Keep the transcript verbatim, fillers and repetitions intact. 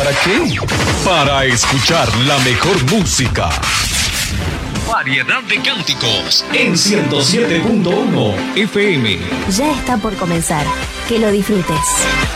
¿Para qué? Para escuchar la mejor música. Variedad de cánticos en ciento siete punto uno F M. Ya está por comenzar. Que lo disfrutes.